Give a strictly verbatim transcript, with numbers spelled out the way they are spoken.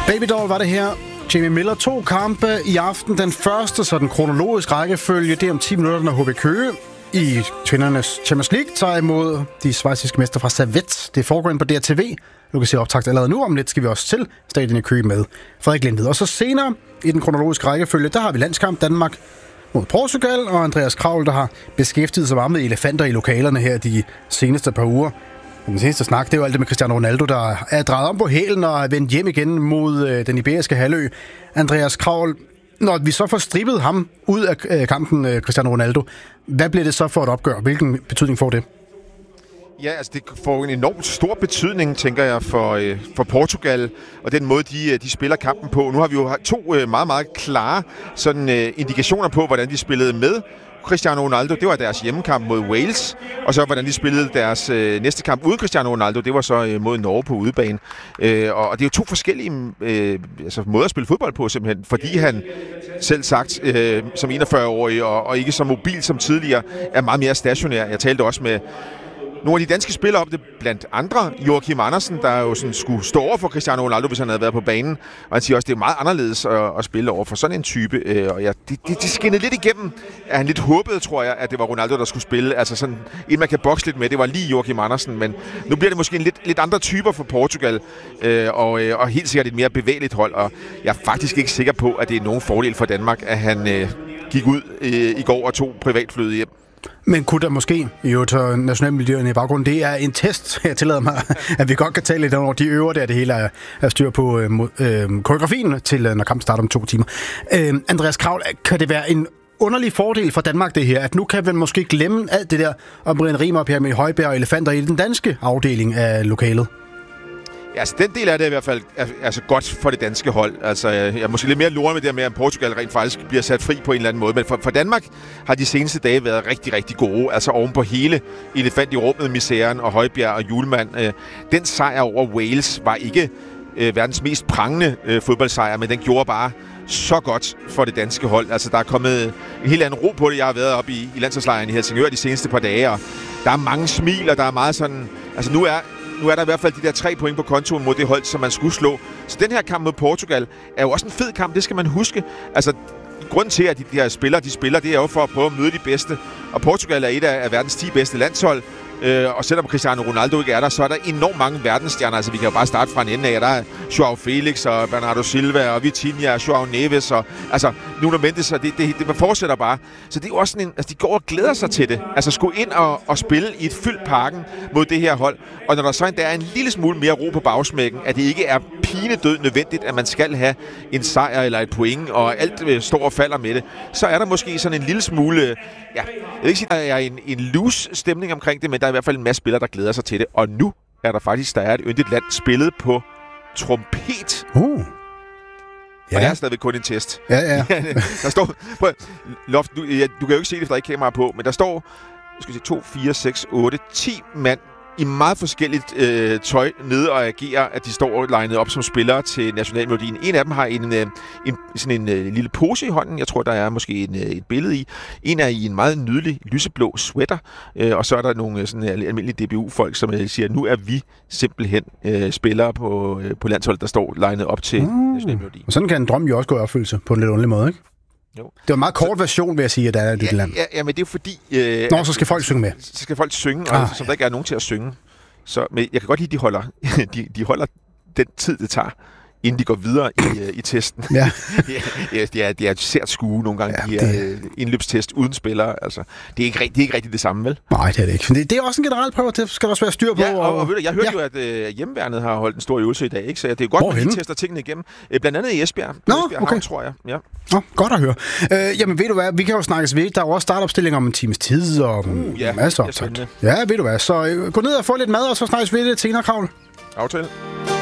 Baby Doll var det her. Jamie Miller, to kampe i aften. Den første, så den kronologisk rækkefølge, det er om ti minutter, når H B Køge i kvindernes Champions League tager imod de schweiziske mester fra Servette. Det foregår ind på D R T V. Du kan se optakt allerede nu. Om lidt skal vi også til stadion i Køge med Frederik Lindved. Og så senere i den kronologiske rækkefølge, der har vi landskamp Danmark mod Portugal, og Andreas Kravl, der har beskæftiget sig meget med elefanter i lokalerne her de seneste par uger. Den seneste snak, det er jo alt det med Cristiano Ronaldo, der er drejet om på hælen og er vendt hjem igen mod øh, den iberiske halvø. Andreas Kravl, når vi så får strippet ham ud af øh, kampen, øh, Cristiano Ronaldo, hvad bliver det så for et opgør? Hvilken betydning får det? Ja, altså det får en enormt stor betydning, tænker jeg, for, øh, for Portugal og den måde, de, de spiller kampen på. Nu har vi jo to øh, meget, meget klare sådan, øh, indikationer på, hvordan de spillede med Cristiano Ronaldo. Det var deres hjemmekamp mod Wales, og så hvordan de spillede deres øh, næste kamp uden Cristiano Ronaldo, det var så øh, mod Norge på udebane. Øh, og det er jo to forskellige øh, altså, måder at spille fodbold på, simpelthen, fordi han selv sagt øh, som enogfyrre-årig og, og ikke så mobil som tidligere, er meget mere stationær. Jeg talte også med nogle af de danske spillere op det, blandt andre Joachim Andersen, der jo sådan skulle stå over for Cristiano Ronaldo, hvis han havde været på banen. Og han siger også, at det er meget anderledes at, at spille over for sådan en type. Og ja, det, det, det skinnede lidt igennem, at han lidt håbede, tror jeg, at det var Ronaldo, der skulle spille. Altså sådan en, man kan bokse lidt med. Det var lige Joachim Andersen, men nu bliver det måske en lidt, lidt andre typer for Portugal. Og, og helt sikkert et mere bevægeligt hold. Og jeg er faktisk ikke sikker på, at det er nogen fordel for Danmark, at han øh, gik ud øh, i går og tog privatflyet hjem. Men kunne der måske, jo til nationalmiljøerne i baggrunden, det er en test, jeg tillader mig, at vi godt kan tale lidt over de øver der, det hele er, er styr på øh, øh, koreografien til, når kampen starter om to timer. Øh, Andreas Kravl, kan det være en underlig fordel for Danmark det her, at nu kan vi måske glemme alt det der om Brian Riemer op her med Højbjerg og elefanter i den danske afdeling af lokalet? Ja, altså den del af det er i hvert fald altså godt for det danske hold. Altså jeg er måske lidt mere loren med det med, at Portugal rent faktisk bliver sat fri på en eller anden måde. Men for, for Danmark har de seneste dage været rigtig, rigtig gode. Altså oven på hele elefant i rummet, misæren og Højbjerg og Julemand. Øh, den sejr over Wales var ikke øh, verdens mest prangende øh, fodboldsejr, men den gjorde bare så godt for det danske hold. Altså der er kommet en helt anden ro på det. Jeg har været oppe i, i landsholdslejren i Helsingør de seneste par dage, og der er mange smil, og der er meget sådan... Altså nu er... Nu er der i hvert fald de der tre point på kontoen mod det hold, som man skulle slå. Så den her kamp mod Portugal er jo også en fed kamp, det skal man huske. Altså, grunden til, at de, de her spillere, de spiller, det er jo for at prøve at møde de bedste. Og Portugal er et af, af verdens ti bedste landshold. Øh, og selvom Cristiano Ronaldo ikke er der, så er der enormt mange verdensstjerner. Altså, vi kan jo bare starte fra en ende af. Der er Joao Felix og Bernardo Silva og Vitinha og Joao Neves og altså Nuno Mendes, og det, det, det, det fortsætter bare. Så det er jo også sådan en, altså, de går og glæder sig til det. Altså, skulle ind og, og spille i et fyldt parken mod det her hold. Og når der så endda er en lille smule mere ro på bagsmækken, at det ikke er pinedød nødvendigt, at man skal have en sejr eller et point, og alt øh, står og falder med det, så er der måske sådan en lille smule, ja, jeg vil ikke sige, at der er en, en loose stemning omkring det, men der er i hvert fald en masse spillere, der glæder sig til det. Og nu er der faktisk, der er et yndigt land spillet på trompet. Uh. Ja. Og det er stadigvæk kun en test. Ja, ja. Der står, prøv, Loft, du, ja, du kan jo ikke se det, for der er ikke kamera på, men der står, skal se, to, fire, seks, otte, ti mand i meget forskelligt øh, tøj nede og agerer, at de står legnet op som spillere til nationalmelodien. En af dem har en, øh, en, sådan en øh, lille pose i hånden. Jeg tror, der er måske en, øh, et billede i. En er i en meget nydelig lyseblå sweater. Øh, og så er der nogle øh, sådan almindelige D B U-folk, som øh, siger, nu er vi simpelthen øh, spillere på, øh, på landsholdet, der står legnet op til mm. nationalmelodien. Og sådan kan en drøm jo også gå i opfyldelse på en lidt underlig måde, ikke? Jo. Det var en meget kort så, version, vil jeg sige, at der er dit ja, land. Ja, ja, men det er jo fordi... Øh, Nå, så skal folk synge med. Så skal folk synge, og ah, som der ikke er nogen til at synge. Så, men jeg kan godt lide, at de holder, de, de holder den tid, det tager, inden de går videre i, uh, i testen. Ja. det, er, det, er, det er et sært skue nogle gange, ja, de her det... indløbstest uden spillere. Altså, det, er ikke, det er ikke rigtigt det samme, vel? Nej, det er det ikke. Det, det er også en generel prøve, det skal der også være styr på. Ja, og, og, og ved du, jeg hørte ja. jo, at øh, hjemmeværnet har holdt en stor øvelse i dag, ikke? Så det er godt, at de tester tingene igennem. Øh, blandt andet i Esbjerg. Nå, Esbjerg okay. Havn, tror jeg. Ja. Nå, godt at høre. Øh, jamen, ved du hvad, vi kan jo snakkes ved. Der er jo også startopstillinger om en times tid og uh, ja, masser af optakt. Ja, ved du hvad. Så øh, gå ned og få lidt mad, og så snakkes ved det senere, Kravl. Aftale.